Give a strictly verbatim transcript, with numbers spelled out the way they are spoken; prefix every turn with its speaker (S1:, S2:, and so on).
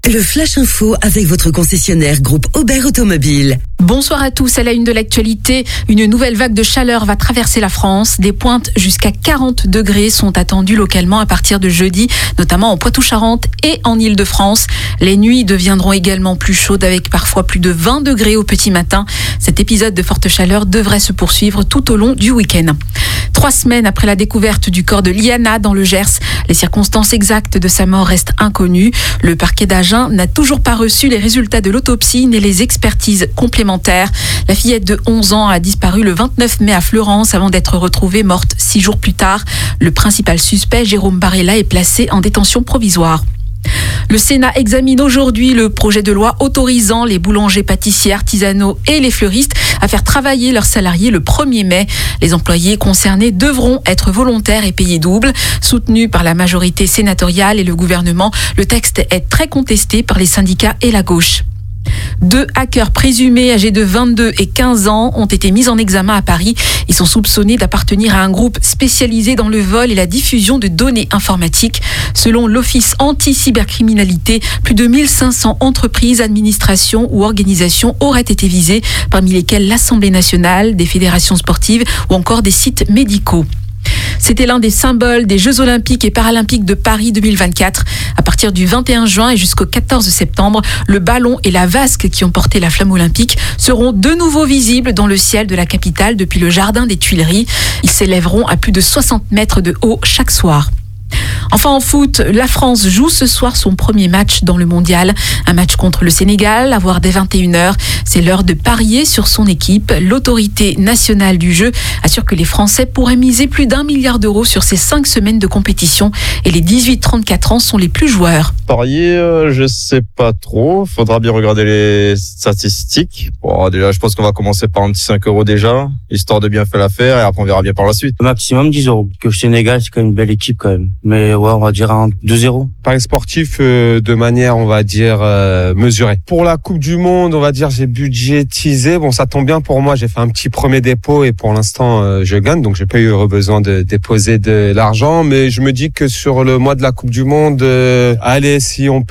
S1: Le Flash Info avec votre concessionnaire groupe Aubert Automobile.
S2: Bonsoir à tous. À la une de l'actualité, une nouvelle vague de chaleur va traverser la France. Des pointes jusqu'à quarante degrés sont attendues localement à partir de jeudi, notamment en Poitou-Charentes et en Île-de-France. Les nuits deviendront également plus chaudes avec parfois plus de vingt degrés au petit matin. Cet épisode de forte chaleur devrait se poursuivre tout au long du week-end. Trois semaines après la découverte du corps de Liana dans le Gers, les circonstances exactes de sa mort restent inconnues. Le parquet d'Agen n'a toujours pas reçu les résultats de l'autopsie ni les expertises complémentaires. La fillette de onze ans a disparu le vingt-neuf mai à Fleurance avant d'être retrouvée morte six jours plus tard. Le principal suspect, Jérôme Barella, est placé en détention provisoire. Le Sénat examine aujourd'hui le projet de loi autorisant les boulangers, pâtissiers, artisanaux et les fleuristes à faire travailler leurs salariés le premier mai. Les employés concernés devront être volontaires et payer double. Soutenu par la majorité sénatoriale et le gouvernement, le texte est très contesté par les syndicats et la gauche. Deux hackers présumés âgés de vingt-deux et quinze ans ont été mis en examen à Paris. Ils sont soupçonnés d'appartenir à un groupe spécialisé dans le vol et la diffusion de données informatiques. Selon l'Office anti-cybercriminalité, plus de mille cinq cents entreprises, administrations ou organisations auraient été visées, parmi lesquelles l'Assemblée nationale, des fédérations sportives ou encore des sites médicaux. C'était l'un des symboles des Jeux Olympiques et Paralympiques de Paris deux mille vingt-quatre. À partir du vingt et un juin et jusqu'au quatorze septembre, le ballon et la vasque qui ont porté la flamme olympique seront de nouveau visibles dans le ciel de la capitale depuis le jardin des Tuileries. Ils s'élèveront à plus de soixante mètres de haut chaque soir. Enfin en foot, la France joue ce soir son premier match dans le mondial. Un match contre le Sénégal, à voir dès vingt et une heures. C'est l'heure de parier sur son équipe. L'autorité nationale du jeu assure que les Français pourraient miser plus d'un milliard d'euros sur ces cinq semaines de compétition. Et les dix-huit trente-quatre ans sont les plus joueurs.
S3: Parier, euh, je sais pas trop. Faudra bien regarder les statistiques. Bon, déjà, je pense qu'on va commencer par un petit cinq euros déjà, histoire de bien faire l'affaire, et après on verra bien par la suite.
S4: Au maximum dix euros. Que le Sénégal, c'est quand même une belle équipe quand même. Mais ouais, on va dire un deux zéro.
S5: Paris sportif euh, de manière, on va dire, euh, mesurée. Pour la Coupe du Monde, on va dire, j'ai budgétisé. Bon, ça tombe bien pour moi. J'ai fait un petit premier dépôt et pour l'instant, euh, je gagne. Donc, j'ai pas eu besoin de déposer de l'argent. Mais je me dis que sur le mois de la Coupe du Monde, euh, allez, si on peut